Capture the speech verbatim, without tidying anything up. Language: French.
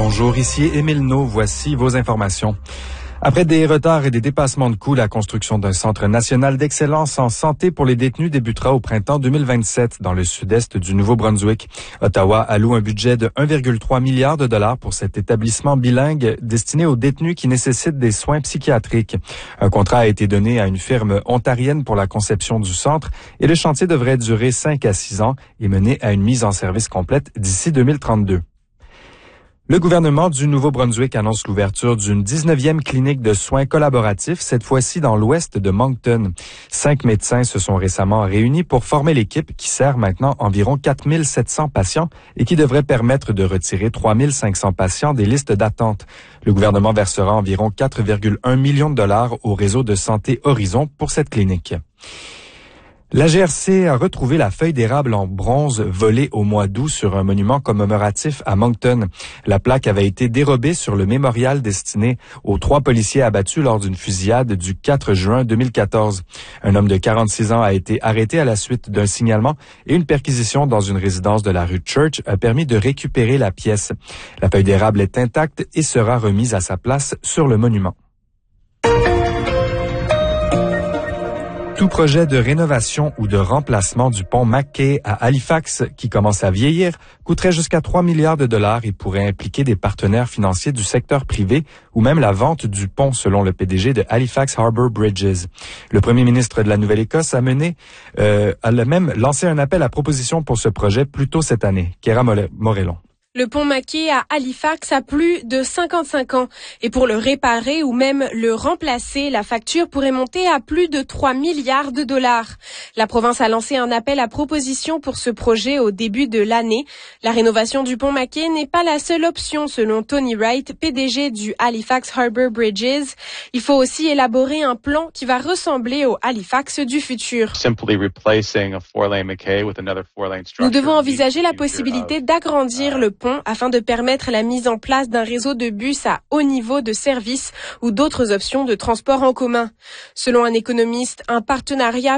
Bonjour, ici Émile No, voici vos informations. Après des retards et des dépassements de coûts, la construction d'un centre national d'excellence en santé pour les détenus débutera au printemps deux mille vingt-sept dans le sud-est du Nouveau-Brunswick. Ottawa alloue un budget de un virgule trois milliard de dollars pour cet établissement bilingue destiné aux détenus qui nécessitent des soins psychiatriques. Un contrat a été donné à une firme ontarienne pour la conception du centre et le chantier devrait durer cinq à six ans et mener à une mise en service complète d'ici deux mille trente-deux. Le gouvernement du Nouveau-Brunswick annonce l'ouverture d'une dix-neuvième clinique de soins collaboratifs, cette fois-ci dans l'ouest de Moncton. Cinq médecins se sont récemment réunis pour former l'équipe qui sert maintenant environ quatre mille sept cents patients et qui devrait permettre de retirer trois mille cinq cents patients des listes d'attente. Le gouvernement versera environ quatre virgule un millions de dollars au réseau de santé Horizon pour cette clinique. La G R C a retrouvé la feuille d'érable en bronze volée au mois d'août sur un monument commémoratif à Moncton. La plaque avait été dérobée sur le mémorial destiné aux trois policiers abattus lors d'une fusillade du quatre juin deux mille quatorze. Un homme de quarante-six ans a été arrêté à la suite d'un signalement et une perquisition dans une résidence de la rue Church a permis de récupérer la pièce. La feuille d'érable est intacte et sera remise à sa place sur le monument. Tout projet de rénovation ou de remplacement du pont Mackay à Halifax, qui commence à vieillir, coûterait jusqu'à trois milliards de dollars et pourrait impliquer des partenaires financiers du secteur privé ou même la vente du pont, selon le P D G de Halifax Harbour Bridges. Le premier ministre de la Nouvelle-Écosse a mené, euh, a même lancé un appel à proposition pour ce projet plus tôt cette année. Kéra Morellon. Le pont Mackay à Halifax a plus de cinquante-cinq ans et pour le réparer ou même le remplacer, la facture pourrait monter à plus de trois milliards de dollars. La province a lancé un appel à proposition pour ce projet au début de l'année. La rénovation du pont Mackay n'est pas la seule option selon Tony Wright, P D G du Halifax Harbour Bridges. Il faut aussi élaborer un plan qui va ressembler au Halifax du futur. Nous devons envisager la possibilité d'agrandir le pont afin de permettre la mise en place d'un réseau de bus à haut niveau de service ou d'autres options de transport en commun. Selon un économiste, un partenariat